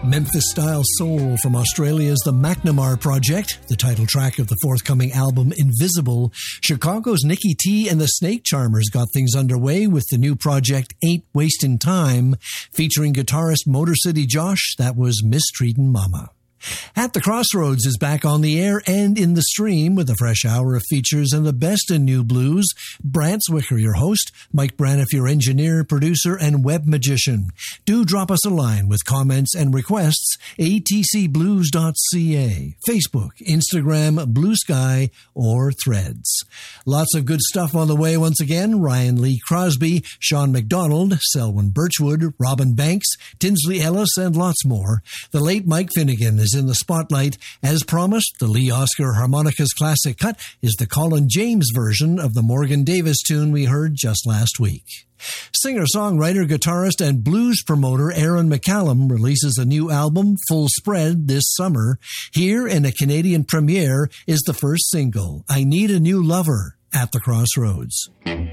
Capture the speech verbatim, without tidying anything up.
Memphis-style soul from Australia's The McNamara Project, the title track of the forthcoming album Invisible. Chicago's Nikki T and the Snake Charmers got things underway with the new project Ain't Wastin' Time, featuring guitarist Motor City Josh. That was Mistreatin' Mama. At the Crossroads is back on the air and in the stream with a fresh hour of features and the best in new blues. Brant Zwicker, your host. Mike Braniff, your engineer, producer, and web magician. Do drop us a line with comments and requests. a t c blues dot c a, Facebook, Instagram, Blue Sky, or Threads. Lots of good stuff on the way once again. Ryan Lee Crosby, Sean McDonald, Selwyn Birchwood, Robin Banks, Tinsley Ellis, and lots more. The late Mike Finnegan is in the spotlight. As promised, the Lee Oscar Harmonicas classic cut is the Colin James version of the Morgan Davis tune we heard just last week. Singer-songwriter, guitarist, and blues promoter Aaron McCallum releases a new album, Full Spread, this summer. Here, in a Canadian premiere, is the first single, I Need a New Lover, at the Crossroads.